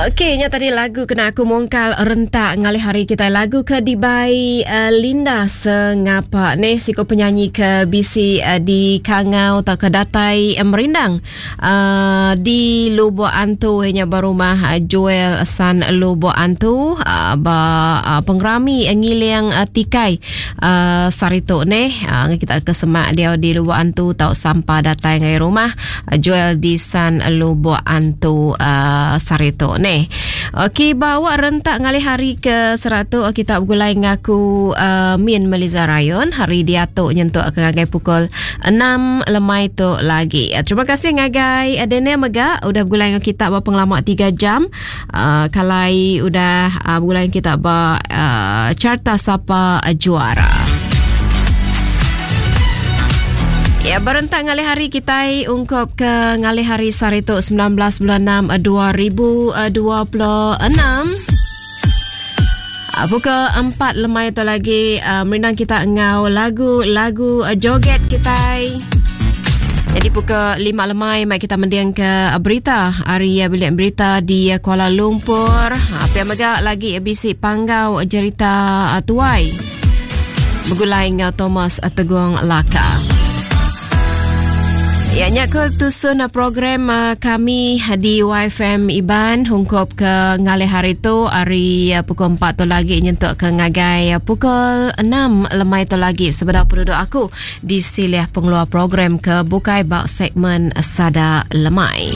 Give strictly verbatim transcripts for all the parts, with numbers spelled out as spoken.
Okey, nya tadi lagu kena aku mongkal rentak ngalih hari kita lagu ke dibai uh, Linda sengapa ni siko penyanyi ke bisi uh, di Kangau atau ke Datai uh, Merindang uh, di Lubo Antu hanya barumah uh, Joel San Lubo Antu uh, ba uh, pengrami uh, ngiliang uh, tikai uh, sarito ni uh, kita ke semak dia di Lubo Antu tau sampah Datai ngai rumah uh, Joel di San Lubo Antu uh, sarito ni. Okey, bawa rentak ngalih hari ke seratus kita bergulai ngaku uh, Min Meliza Rayon hari diatuk nyentuk ke ngagai pukul enam lemai tu lagi. Uh, terima kasih ngagai Adene Mega udah bergulai dengan kita ba pengalaman tiga jam. Uh, kalai udah uh, bergulai kita ba uh, carta siapa uh, juara. Ya, berentak ngalih hari kita ungkap ke ngalih hari Sarito sembilan belas bulan enam dua ribu dua puluh enam. Pukul empat lemai tu lagi uh, merindang kita ngau lagu-lagu uh, joget kita. Jadi pukul lima lemai mai kita mendiang ke uh, berita hari uh, bilik berita di uh, Kuala Lumpur. Apa yang megak lagi uh, bisi panggau uh, cerita uh, tuai. Bergulai ngau Thomas uh, Teguang Laka. Ya, nyak ke tusun program uh, kami di Y F M Iban hungkop ke ngalih hari tu hari uh, pukul empat tu lagi nyentuk ke ngagai uh, pukul enam lemai tu lagi sebenar penduduk aku di silih pengeluar program ke bukai bak segmen uh, Sada Lemai.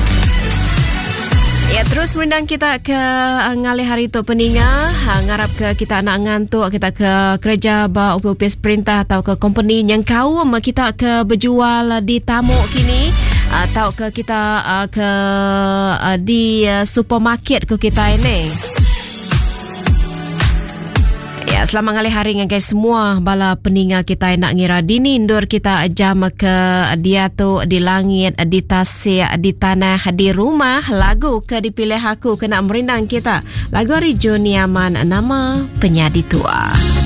Ya, terus merindang kita ke uh, ngalih hari tu peninga uh, ngarap ke kita nak ngantuk kita ke kerja ba upis perintah atau ke company yang kaum kita ke berjual uh, di tamu kini atau uh, ke kita uh, ke uh, di uh, supermarket ke kita ini. Ya, selamat ngalih hari dengan guys semua bala peninga kita nak ngira dini indur kita jam ke dia tu di langit di tasik di tanah di rumah lagu ke dipilih aku kena merindang kita lagu hari Joni Aman nama Penyadi Tua.